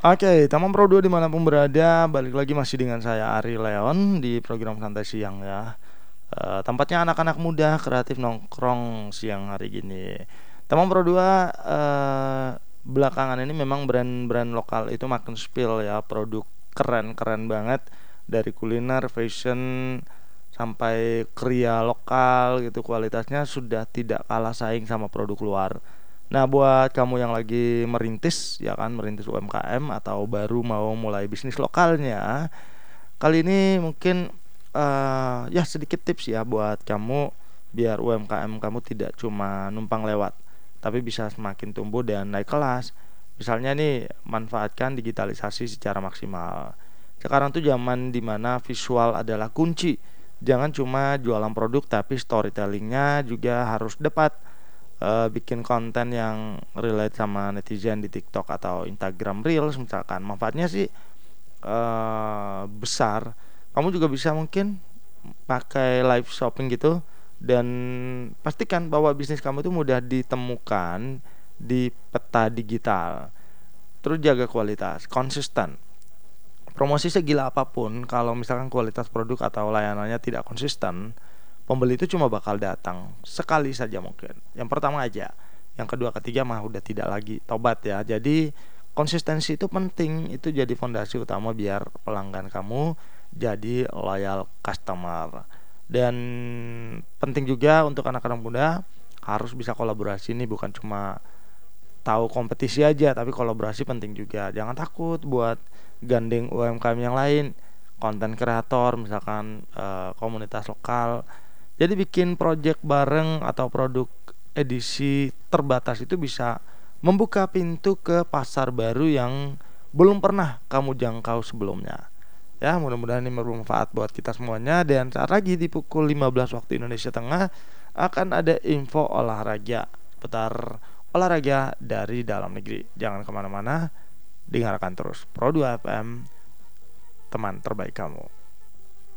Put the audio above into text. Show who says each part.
Speaker 1: Oke, Taman Pro 2 dimanapun berada, balik lagi masih dengan saya Ari Leon di program Santai Siang ya. Tempatnya anak-anak muda kreatif nongkrong siang hari gini. Taman Pro 2 belakangan ini memang brand-brand lokal itu makin spill ya, produk keren-keren banget dari kuliner, fashion sampai kria lokal gitu, kualitasnya sudah tidak kalah saing sama produk luar. Nah, buat kamu yang lagi merintis ya kan, merintis UMKM atau baru mau mulai bisnis lokalnya, kali ini mungkin ya sedikit tips ya buat kamu biar UMKM kamu tidak cuma numpang lewat, tapi bisa semakin tumbuh dan naik kelas. Misalnya nih, manfaatkan digitalisasi secara maksimal. Sekarang tuh zaman dimana visual adalah kunci. Jangan cuma jualan produk tapi storytellingnya juga harus dapat. Bikin konten yang relate sama netizen di TikTok atau Instagram Reels misalkan, manfaatnya sih besar. Kamu juga bisa mungkin pakai live shopping gitu, dan pastikan bahwa bisnis kamu itu mudah ditemukan di peta digital. Terus jaga kualitas, konsisten. Promosi segila apapun, kalau misalkan kualitas produk atau layanannya tidak konsisten, pembeli itu cuma bakal datang sekali saja mungkin. Yang pertama aja, yang kedua ketiga mah udah tidak lagi, tobat ya. Jadi konsistensi itu penting, itu jadi fondasi utama biar pelanggan kamu jadi loyal customer. Dan penting juga untuk anak-anak muda harus bisa kolaborasi nih, bukan cuma tahu kompetisi aja tapi kolaborasi penting juga. Jangan takut buat gandeng UMKM yang lain, konten kreator misalkan, komunitas lokal. Jadi bikin project bareng atau produk edisi terbatas itu bisa membuka pintu ke pasar baru yang belum pernah kamu jangkau sebelumnya. Ya, mudah-mudahan ini bermanfaat buat kita semuanya. Dan saat lagi di pukul 15 waktu Indonesia Tengah akan ada info olahraga seputar olahraga dari dalam negeri. Jangan kemana-mana, dengarkan terus Pro 2 FM, teman terbaik kamu.